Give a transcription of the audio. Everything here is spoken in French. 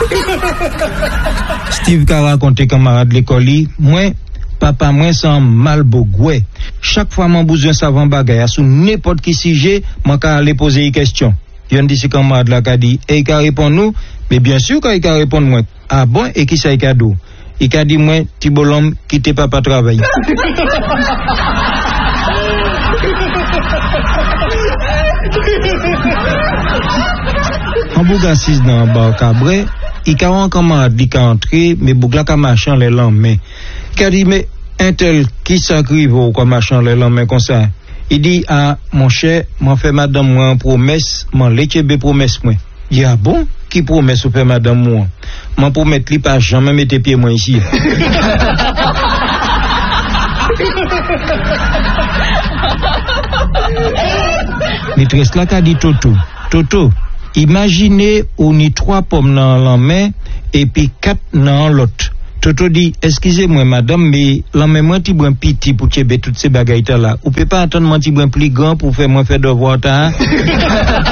Steve ka raconté camarade l'école, moi papa moi sans mal bogoué. Chaque fois mon besoin savant bagay sous n'importe qui sujet, moi ka aller poser une question. Yon dit si camarade là ka dit et ka répond nous, mais bien sûr qu'il ka répondre moi. Ah bon et qui ça cadeau? Il ka dit moi ti bolom quitter papa travail. En bouga 6 dans bar cabré, il ka un camarade dit ka entrer mais bougla ka marchand les lendemain. Il dit mais un tel qui s'acrive au comme marchand les lendemain comme ça. Il dit ah mon cher, m'en fait madame moi en promesse, m'en l'échebe promesse moi. Il dit ah bon, qui promesse ou fait madame moi? M'en promet li pas jamais mettre pied moi ici. Maîtresse là qu'a dit Toto, imaginez on y 3 pommes dans la main et puis 4 dans l'autre. Toto dit excusez-moi madame mais la main moi ti bon petit pour tchebe toutes ces bagailles là. Ou peut pas attendre moi ti bon plus grand pour faire moi faire devoir ta.